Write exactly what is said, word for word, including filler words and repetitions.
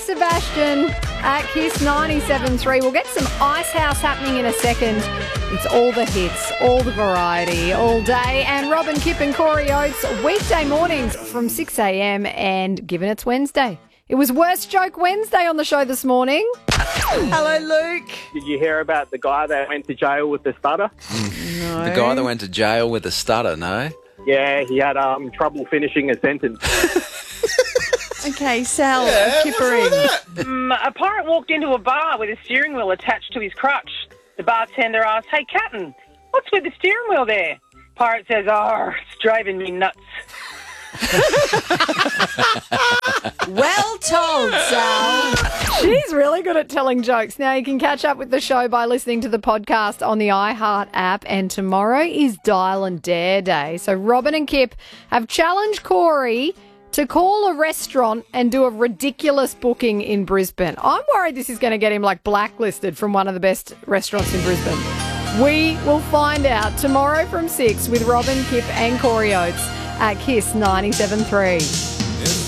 Sebastian at Kiss ninety-seven point three. We'll get some Ice House happening in a second. It's all the hits, all the variety, all day. And Robin, Kip and Corey Oates, weekday mornings from six a.m. and given it's Wednesday. It was Worst Joke Wednesday on the show this morning. Hello, Luke. Did you hear about the guy that went to jail with the stutter? No. The guy that went to jail with a stutter, no? Yeah, he had um, trouble finishing a sentence. Okay, Sal, Yeah, Kippering. what's wrong with Um, a pirate walked into a bar with a steering wheel attached to his crutch. The bartender asked, "Hey, Captain, what's with the steering wheel there?" Pirate says, "Oh, it's driving me nuts." Well told, Sal. She's really good at telling jokes. Now, you can catch up with the show by listening to the podcast on the iHeart app. And tomorrow is Dial and Dare Day. So Robin and Kip have challenged Corey to call a restaurant and do a ridiculous booking in Brisbane. I'm worried this is going to get him, like, blacklisted from one of the best restaurants in Brisbane. We will find out tomorrow from six with Robin, Kip and Corey Oates at Kiss ninety-seven point three.